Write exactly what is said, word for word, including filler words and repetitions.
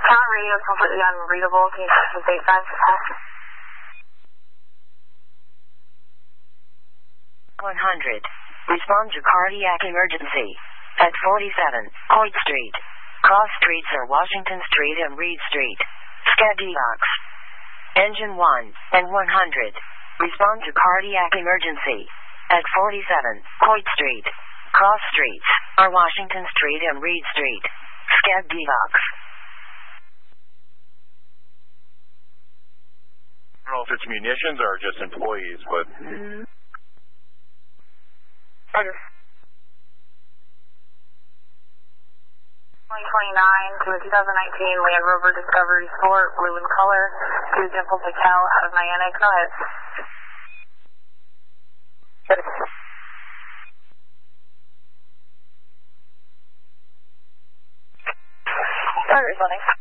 Tower radio is completely unreadable. Can you check the date five? one hundred. Respond to cardiac emergency. At forty-seven, Hoyt Street. Cross streets are Washington Street and Reed Street. Scadevox. Engine one and one hundred. Respond to cardiac emergency. At forty-seven, Hoyt Street. Cross streets are Washington Street and Reed Street. Scadevox. I don't know if it's munitions or just employees, but... Mm-hmm. Roger. twenty twenty-nine to a two thousand nineteen Land Rover Discovery Sport, blue in color, to Dimple Patel out of Niantic. Go ahead. Roger, running.